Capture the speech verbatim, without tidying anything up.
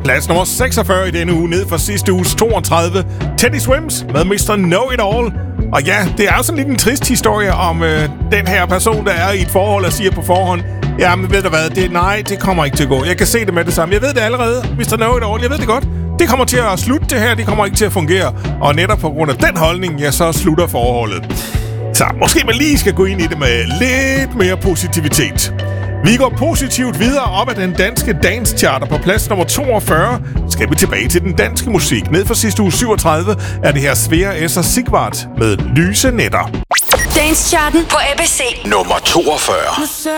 Plads nummer seksogfyrre i denne uge, ned fra sidste uges toogtredive. Teddy Swims med mister Know It All. Og ja, det er jo sådan lidt en trist historie om øh, den her person, der er i et forhold og siger på forhånd, jamen ved du hvad, det, nej, det kommer ikke til at gå. Jeg kan se det med det samme. Jeg ved det allerede, mister Know It All. Jeg ved det godt. Det kommer til at slutte det her, det kommer ikke til at fungere. Og netop på grund af den holdning, ja, så slutter forholdet. Så måske man lige skal gå ind i det med lidt mere positivitet. Vi går positivt videre op ad den danske dance charter på plads nummer toogfyrre. Skal vi tilbage til den danske musik. Ned fra sidste uge syvogtredive er det her Svea S og Sigvart med Lyse Nætter. Dance charten på A B C. Nummer toogfyrre.